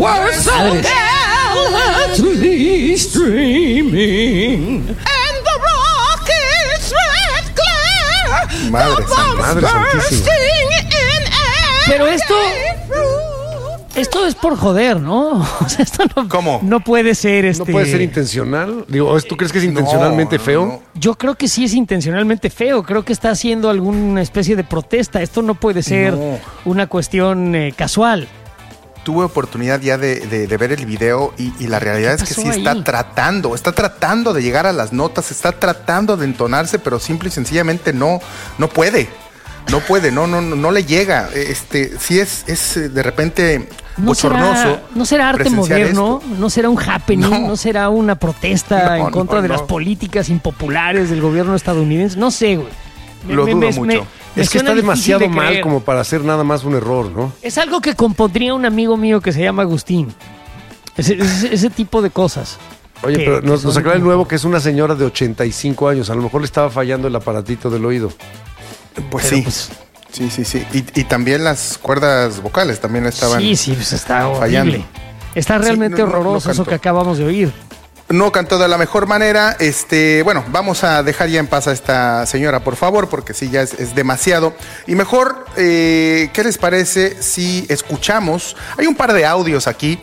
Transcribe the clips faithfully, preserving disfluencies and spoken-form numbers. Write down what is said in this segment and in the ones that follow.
We're so gallantly streaming, and the rocket's red glare, Madre, the madre bombs santísima. bursting in air. Pero esto, esto es por joder, ¿no? O sea, esto no, ¿Cómo? no puede ser este. ¿No puede ser intencional? Digo, ¿tú crees que es intencionalmente No, feo? no, no. Yo creo que sí es intencionalmente feo. Creo que está haciendo alguna especie de protesta. Esto no puede ser No. una cuestión eh, casual. Tuve oportunidad ya de, de- de ver el video y, y la realidad ¿Qué es que pasó sí está ahí? tratando, está tratando de llegar a las notas, está tratando de entonarse, pero simple y sencillamente no, no puede. No puede, no, no, no, no le llega. Este, sí es, es eh, de repente ¿No bochornoso. será, ¿No será arte presenciar moderno? esto. ¿No será un happening? ¿No, No. será una protesta No, en contra no, de no. las políticas impopulares del gobierno estadounidense? No sé, güey. Me- Lo me- dudo me- mucho. me- me Es que suena está difícil demasiado de mal creer. como para hacer nada más un error, ¿no? Es algo que compondría un amigo mío que se llama Agustín. Ese, ese- ese tipo de cosas. Oye, Que- pero que nos, son nos aclara el como- nuevo que es una señora de ochenta y cinco años. A lo mejor le estaba fallando el aparatito del oído. Pues Pero, sí, pues, sí, sí, sí. Y, y también las cuerdas vocales también estaban. sí, sí, pues está horrible. fallando. Está realmente Sí, no, no, no horroroso eso cantó. que acabamos de oír. No cantó de la mejor manera. Este, bueno, vamos a dejar ya en paz a esta señora, por favor, porque sí, ya es, es demasiado. Y mejor, eh, ¿qué les parece si escuchamos? Hay un par de audios aquí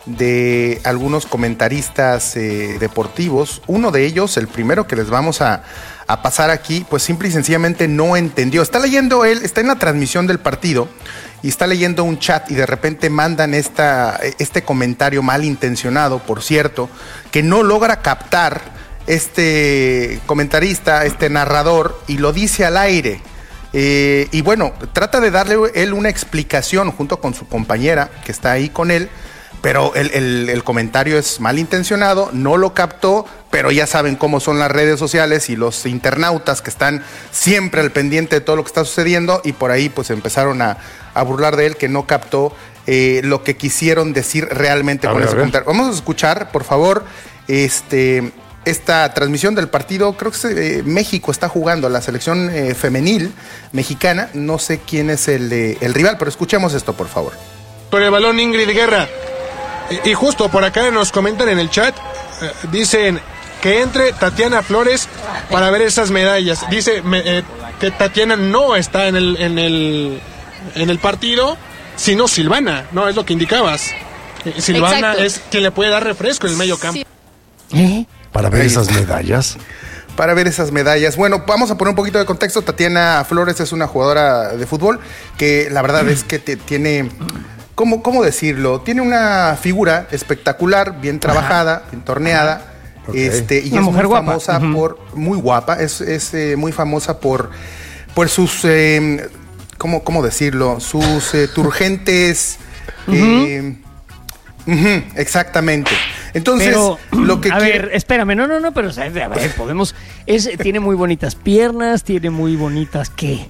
de algunos comentaristas eh, deportivos. Uno de ellos, el primero que les vamos a, a pasar aquí, pues simple y sencillamente no entendió. Está leyendo él, está en la transmisión del partido y está leyendo un chat y de repente mandan esta, este comentario malintencionado, por cierto, que no logra captar este comentarista, este narrador, y lo dice al aire. Eh, y bueno, trata de darle él una explicación junto con su compañera que está ahí con él, pero el, el- el comentario es malintencionado, no lo captó, pero ya saben cómo son las redes sociales y los internautas que están siempre al pendiente de todo lo que está sucediendo, y por ahí pues empezaron a, a burlar de él que no captó eh, lo que quisieron decir realmente A con ver, ese a ver. comentario. Vamos a escuchar, por favor, este... esta transmisión del partido. Creo que eh, México está jugando, la selección eh, femenil mexicana. No sé quién es el, eh, el rival, pero escuchemos esto, por favor. Por el balón Ingrid Guerra. Y, y justo por acá nos comentan en el chat, eh, dicen que entre Tatiana Flores para ver esas medallas. Dice me- eh, que Tatiana no está en el, en el, en el partido, sino Silvana, ¿no? Es lo que indicabas. Eh, Silvana Exacto. es quien le puede dar refresco en el medio campo. ¿Eh? Para ver Ahí esas está. medallas. Para ver esas medallas. Bueno, vamos a poner un poquito de contexto. Tatiana Flores es una jugadora de fútbol que la verdad es que te- tiene, ¿cómo, ¿cómo decirlo? Tiene una figura espectacular, bien trabajada, bien torneada. Ok. Este, y Una es mujer muy guapa. famosa Ujú. por, muy guapa, es, es eh, muy famosa por, por sus, eh, ¿cómo, ¿cómo decirlo? Sus eh, turgentes... eh, ujú, exactamente. Entonces, Pero, lo que a quiere- ver, espérame, no, no, no, pero o sea, a ver, podemos. Es, tiene muy bonitas piernas, tiene muy bonitas, ¿qué?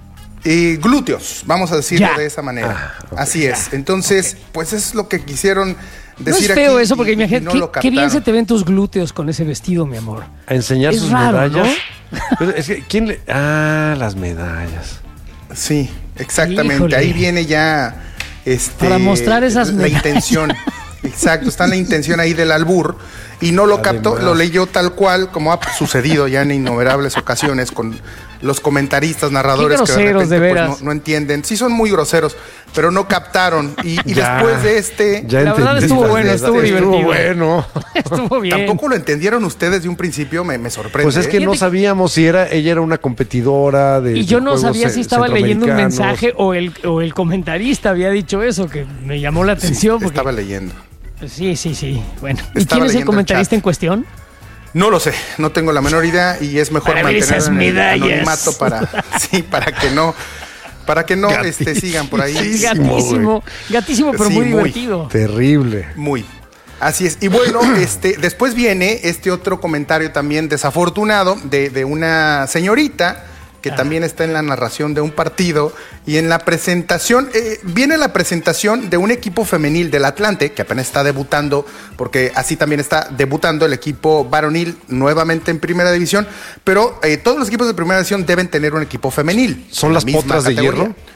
Eh, glúteos, vamos a decirlo Ya. de esa manera. Ah, ok. Así es. Entonces, pues es lo que quisieron No decir es feo aquí eso, porque y- y imagínate, no qué, lo qué bien captaron. se te ven tus glúteos con ese vestido, mi amor. A enseñar Es sus raro, medallas. ¿no? Pero es que, ¿quién le...? Ah, las medallas. Sí, exactamente. Híjole. Ahí viene ya este, Para mostrar esas la medallas. intención. Exacto, está en la intención ahí del albur y no lo captó, Además. lo leyó tal cual como ha sucedido ya en innumerables ocasiones con los comentaristas, narradores Qué que groseros, de de repente pues, veras. no, no entienden. Sí son muy groseros, pero no captaron. Y, y Ya. después de este... Ya La verdad entendí. estuvo bueno, estuvo divertido. Estuvo bueno. Estuvo bien. Tampoco lo entendieron ustedes de un principio, me, me sorprende. Pues es que ¿eh? no Fíjate- sabíamos si era ella era una competidora de Y yo de no juegos sabía si ce- estaba leyendo un centroamericanos. mensaje o el, o el comentarista había dicho eso, que me llamó la Sí, atención. porque- estaba leyendo. Sí, sí, sí. Bueno. ¿Y Estaba quién es el leyendo el comentarista chat. en cuestión? No lo sé, no tengo la menor idea y es mejor Para ver mantener esas en el medallas. anonimato para, sí, para que no, para que no este, sigan por ahí. Gatísimo. Gatísimo, pero Sí, muy muy. divertido. Terrible. Muy. Así es. Y bueno, este, después viene este otro comentario también desafortunado de, de una señorita que Ah. también está en la narración de un partido y en la presentación, eh, viene la presentación de un equipo femenil del Atlante que apenas está debutando, porque así también está debutando el equipo varonil nuevamente en primera división, pero eh, todos los equipos de primera división deben tener un equipo femenil. ¿Son en la las misma potras de categoría. hierro?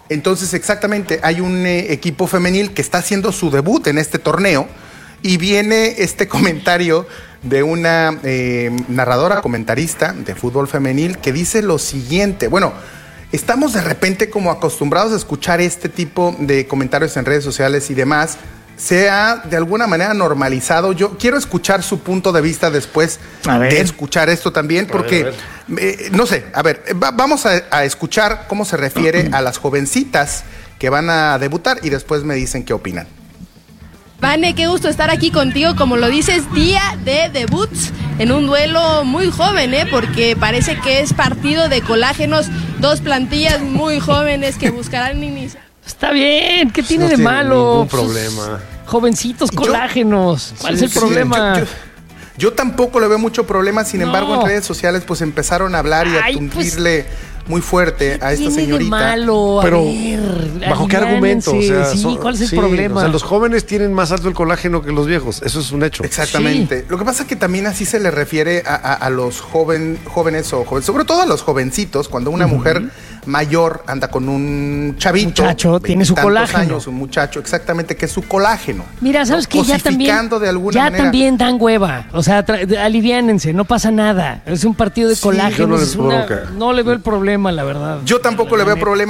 Entonces, exactamente, hay un eh, equipo femenil que está haciendo su debut en este torneo y viene este comentario de una eh, narradora, comentarista de fútbol femenil que dice lo siguiente. Bueno, estamos de repente como acostumbrados a escuchar este tipo de comentarios en redes sociales y demás. Se ha de alguna manera normalizado. Yo quiero escuchar su punto de vista después de escuchar esto también, porque, a ver, a ver. Eh, no sé, a ver, va, vamos a, a escuchar cómo se refiere a las jovencitas que van a debutar y después me dicen qué opinan. Vane, qué gusto estar aquí contigo, como lo dices, día de debuts en un duelo muy joven, ¿eh? Porque parece que es partido de colágenos, dos plantillas muy jóvenes que buscarán iniciar. Está bien, ¿qué tiene no de tiene malo? Ningún problema. Jovencitos colágenos, ¿cuál sí, es el sí, problema? Yo, yo, yo tampoco le veo mucho problema, sin no. embargo en redes sociales pues empezaron a hablar y a Ay, tundirle pues, muy fuerte a esta tiene señorita. De malo? A Pero, ver, ¿bajo qué argumento? O sea, sí, son, ¿cuál es el sí, problema? O sea, los jóvenes tienen más alto el colágeno que los viejos, eso es un hecho. Exactamente. Sí. Lo que pasa es que también así se le refiere a, a, a los joven, jóvenes o jóvenes, sobre todo a los jovencitos, cuando una uh-huh. mujer mayor anda con un chavito. Muchacho, tiene su colágeno. Años, un muchacho, exactamente, que es su colágeno. Mira, ¿sabes qué? Ya también, de alguna ya manera. también dan hueva. O sea, tra- aliviánense, no pasa nada. Es un partido de Sí, colágenos. no, es una, no le veo el problema, la verdad. Yo tampoco le veo problema.